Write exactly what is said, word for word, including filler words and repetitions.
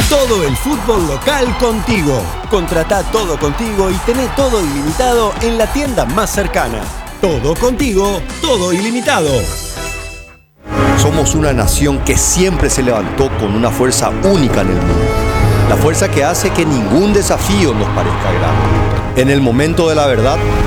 Todo el fútbol local contigo. Contratá Todo Contigo y tené todo ilimitado en la tienda más cercana. Todo contigo, todo ilimitado. Somos una nación que siempre se levantó con una fuerza única en el mundo. La fuerza que hace que ningún desafío nos parezca grande. En el momento de la verdad,